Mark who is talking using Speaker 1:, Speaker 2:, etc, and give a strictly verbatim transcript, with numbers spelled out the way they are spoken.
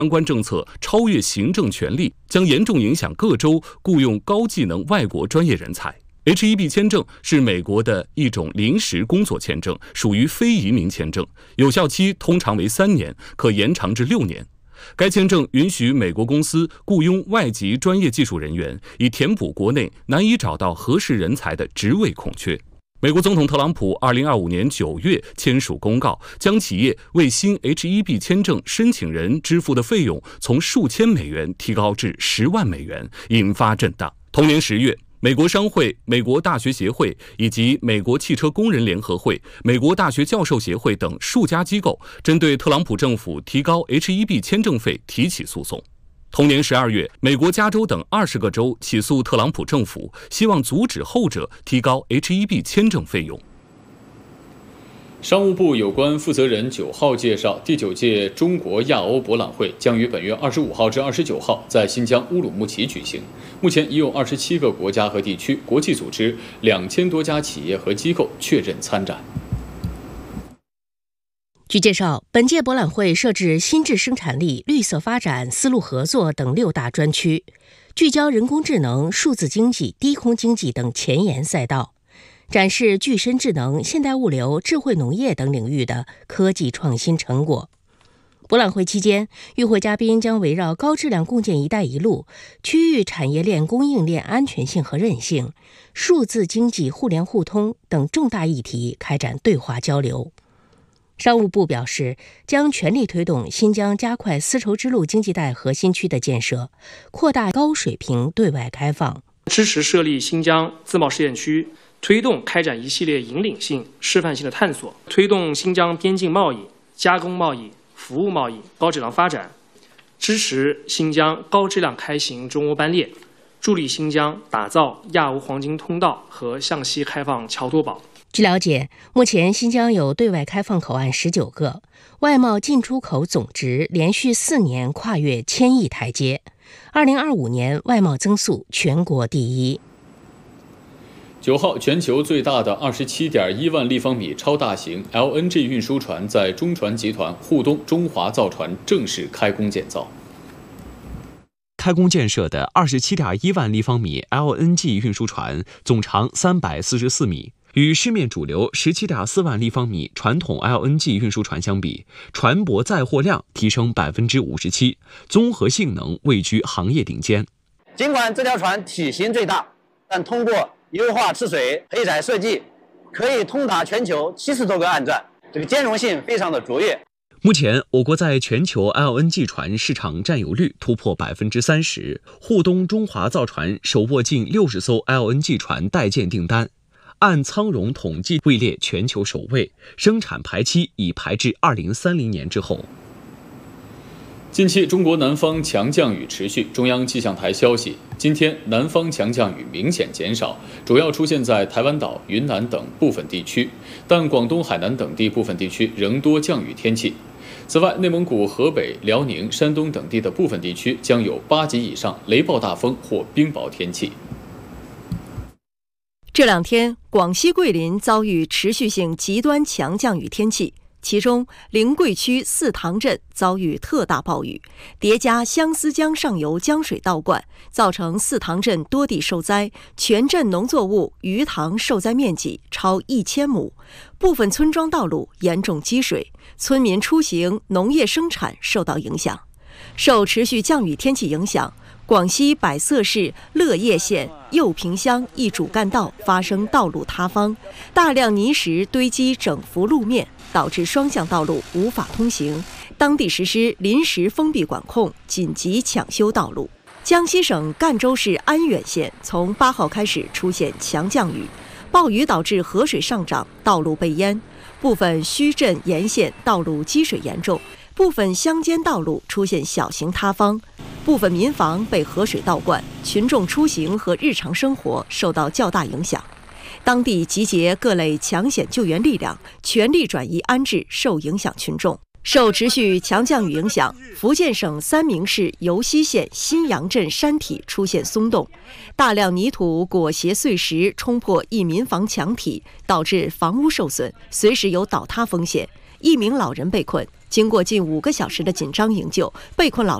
Speaker 1: 相关政策超越行政权力，将严重影响各州雇用高技能外国专业人才。H 一 B 签证是美国的一种临时工作签证，属于非移民签证，有效期通常为三年，可延长至六年。该签证允许美国公司雇佣外籍专业技术人员，以填补国内难以找到合适人才的职位空缺。美国总统特朗普二零二五年九月签署公告，将企业为新 H 一 B 签证申请人支付的费用从数千美元提高至十万美元，引发震荡。同年十月，美国商会、美国大学协会以及美国汽车工人联合会、美国大学教授协会等数家机构针对特朗普政府提高 H 一 B 签证费提起诉讼。同年十二月，美国加州等二十个州起诉特朗普政府，希望阻止后者提高 H 一 B 签证费用。
Speaker 2: 商务部有关负责人九号介绍，第九届中国亚欧博览会将于本月二十五号至二十九号在新疆乌鲁木齐举行。目前已有二十七个国家和地区、国际组织、两千多家企业和机构确认参展。
Speaker 3: 据介绍，本届博览会设置新质生产力、绿色发展、丝路合作等六大专区，聚焦人工智能、数字经济、低空经济等前沿赛道，展示具身智能、现代物流、智慧农业等领域的科技创新成果。博览会期间，与会嘉宾将围绕高质量共建“一带一路”、区域产业链供应链安全性和韧性、数字经济互联互通等重大议题开展对话交流。商务部表示，将全力推动新疆加快丝绸之路经济带核心区的建设，扩大高水平对外开放，
Speaker 4: 支持设立新疆自贸试验区，推动开展一系列引领性、示范性的探索，推动新疆边境贸易、加工贸易、服务贸易高质量发展，支持新疆高质量开行中欧班列，助力新疆打造亚欧黄金通道和向西开放桥头堡。
Speaker 3: 据了解，目前新疆有对外开放口岸十九个，外贸进出口总值连续四年跨越千亿台阶，二零二五年外贸增速全国第一。
Speaker 2: 九号，全球最大的二十七点一万立方米超大型 L N G 运输船在中船集团沪东中华造船正式开工建造。
Speaker 5: 开工建设的二十七点一万立方米 L N G 运输船总长三百四十四米。与市面主流 十七点四万立方米传统 L N G 运输船相比，船舶载货量提升 百分之五十七， 综合性能位居行业顶尖。
Speaker 6: 尽管这条船体型最大，但通过优化吃水配载设计，可以通达全球七十多个岸站，这个兼容性非常的卓越。
Speaker 5: 目前，我国在全球 L N G 船市场占有率突破 百分之三十， 沪东中华造船手握近六十艘 L N G 船待建订单。按仓容统计位列全球首位，生产排期已排至二零三零年之后。
Speaker 2: 近期中国南方强降雨持续，中央气象台消息，今天南方强降雨明显减少，主要出现在台湾岛、云南等部分地区，但广东、海南等地部分地区仍多降雨天气。此外，内蒙古、河北、辽宁、山东等地的部分地区将有八级以上雷暴大风或冰雹天气。
Speaker 7: 这两天，广西桂林遭遇持续性极端强降雨天气，其中临桂区四塘镇遭遇特大暴雨，叠加相思江上游江水倒灌，造成四塘镇多地受灾，全镇农作物、鱼塘受灾面积超一千亩，部分村庄道路严重积水，村民出行、农业生产受到影响。受持续降雨天气影响，广西百色市乐业县右坪乡一主干道发生道路塌方，大量泥石堆积整幅路面，导致双向道路无法通行，当地实施临时封闭管控，紧急抢修道路。江西省赣州市安远县从八号开始出现强降雨，暴雨导致河水上涨，道路被淹，部分墟镇沿线道路积水严重，部分乡间道路出现小型塌方，部分民房被河水倒灌，群众出行和日常生活受到较大影响。当地集结各类抢险救援力量，全力转移安置受影响群众。受持续强降雨影响，福建省三明市尤溪县新阳镇山体出现松动，大量泥土裹挟碎石冲破一民房墙体，导致房屋受损，随时有倒塌风险。 一名老人被困。经过近五个小时的紧张营救，被困老